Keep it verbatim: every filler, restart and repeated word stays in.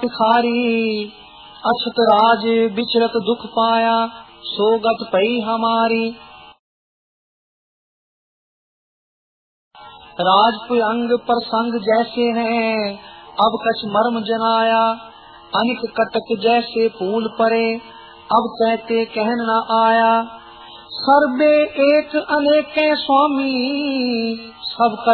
भिखारी, अछत राज बिचरत दुख पाया, सो गत पई हमारी। राजपुर अंग प्रसंग जैसे हैं, अब कछ मर्म जनाया, अनिक कटक जैसे फूल परे, अब कहते कहन न आया। सर्वे एक अनेक स्वामी, सबका